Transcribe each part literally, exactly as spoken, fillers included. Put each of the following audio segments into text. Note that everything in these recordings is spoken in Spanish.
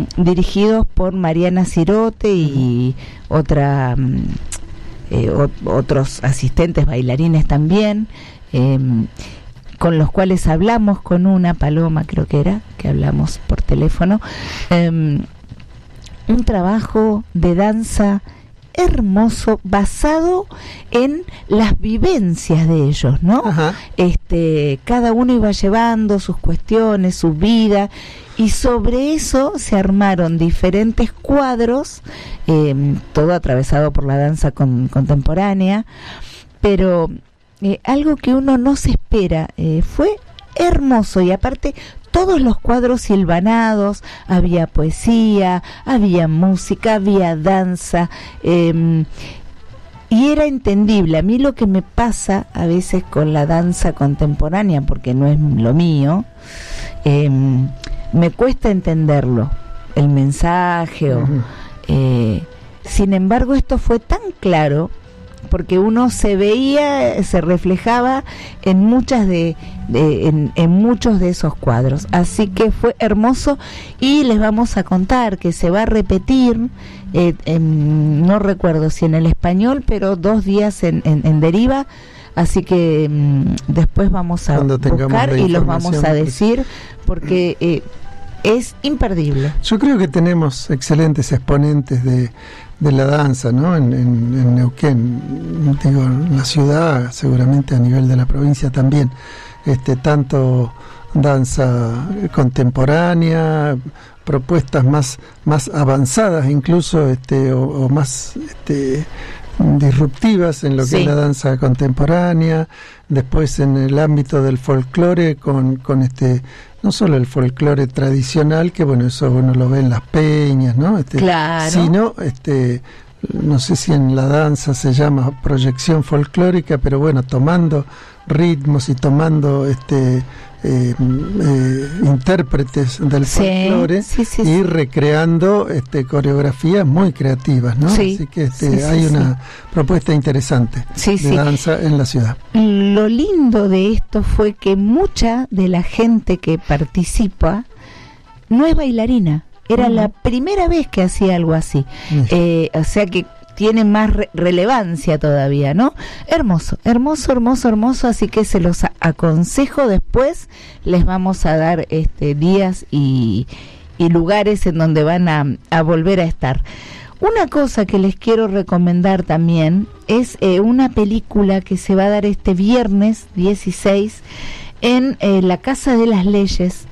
eh, dirigidos por Mariana Cirote y uh-huh. otra eh, o, otros asistentes bailarines también, eh, con los cuales hablamos con una Paloma, creo que era, que hablamos por teléfono, eh, un trabajo de danza hermoso basado en las vivencias de ellos, ¿no? Ajá. Este, cada uno iba llevando sus cuestiones, su vida, y sobre eso se armaron diferentes cuadros, eh, todo atravesado por la danza con, contemporánea, pero eh, algo que uno no se espera, eh, fue hermoso, y aparte todos los cuadros silvanados, había poesía, había música, había danza, eh, y era entendible. A mí lo que me pasa a veces con la danza contemporánea, porque no es lo mío, eh, me cuesta entenderlo, el mensaje, o, uh-huh. eh, sin embargo esto fue tan claro, porque uno se veía, se reflejaba en muchas de, de en, en muchos de esos cuadros, así que fue hermoso. Y les vamos a contar que se va a repetir, eh, en, no recuerdo si en el español, pero dos días en, en, en Deriva, así que mmm, después vamos a Cuando buscar y los vamos a decir, porque eh, es imperdible. Yo creo que tenemos excelentes exponentes de de la danza, ¿no? En, en, en Neuquén, digo, en la ciudad, seguramente a nivel de la provincia también, este, tanto danza contemporánea, propuestas más, más avanzadas incluso, este, o, o más, este, disruptivas en lo que sí. es la danza contemporánea, después en el ámbito del folclore con, con este, no solo el folclore tradicional, que bueno, eso uno lo ve en las peñas, ¿no? Este, claro. Sino, este, no sé si en la danza se llama proyección folclórica, pero bueno, tomando ritmos y tomando este eh, eh, intérpretes del sí, folclore sí, sí, y sí. recreando este coreografías muy creativas, ¿no? Sí, Así que este, sí, hay sí, una sí. propuesta interesante sí, de sí. danza en la ciudad. Lo lindo de esto fue que mucha de la gente que participa no es bailarina. Era uh-huh. la primera vez que hacía algo así. Uh-huh. Eh, o sea que tiene más re- relevancia todavía, ¿no? Hermoso, hermoso, hermoso, hermoso. Así que se los a- aconsejo. Después les vamos a dar este días y, y lugares en donde van a, a volver a estar. Una cosa que les quiero recomendar también es eh, una película que se va a dar este viernes dieciséis en eh, la Casa de las Leyes.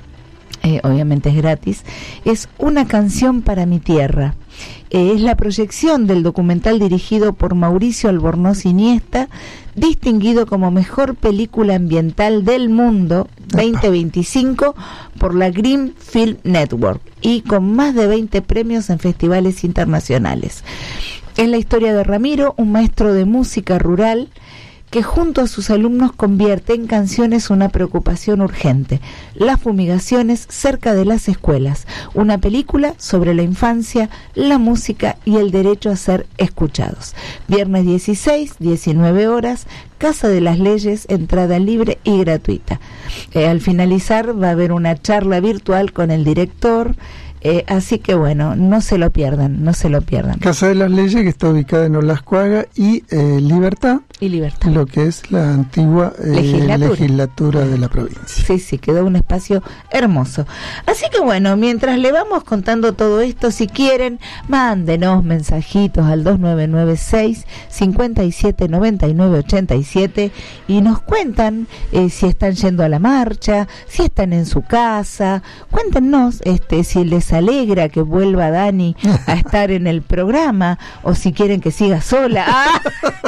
Eh, obviamente es gratis. Es Una canción para mi tierra. Eh, es la proyección del documental dirigido por Mauricio Albornoz Iniesta, distinguido como mejor película ambiental del mundo veinte veinticinco por la Green Film Network y con más de veinte premios en festivales internacionales. Es la historia de Ramiro, un maestro de música rural que junto a sus alumnos convierte en canciones una preocupación urgente: las fumigaciones cerca de las escuelas. Una película sobre la infancia, la música y el derecho a ser escuchados. Viernes dieciséis, diecinueve horas, Casa de las Leyes, entrada libre y gratuita. Eh, al finalizar va a haber una charla virtual con el director. Eh, así que bueno, no se lo pierdan, no se lo pierdan. Casa de las Leyes, que está ubicada en Olascuaga, y eh, Libertad, y Libertad, lo que es la antigua eh, legislatura. legislatura de la provincia. Sí, sí, quedó un espacio hermoso. Así que bueno, mientras le vamos contando todo esto, si quieren, mándenos mensajitos al dos nueve nueve seis, cinco siete nueve nueve ocho siete y nos cuentan eh, si están yendo a la marcha, si están en su casa. Cuéntenos este, si les alegra que vuelva Dani a estar en el programa o si quieren que siga sola. ¡Ah!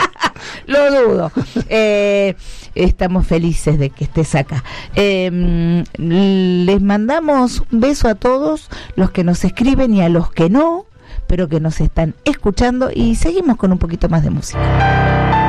Lo dudo. Eh, estamos felices de que estés acá. Eh, les mandamos un beso a todos los que nos escriben y a los que no, pero que nos están escuchando, y seguimos con un poquito más de música.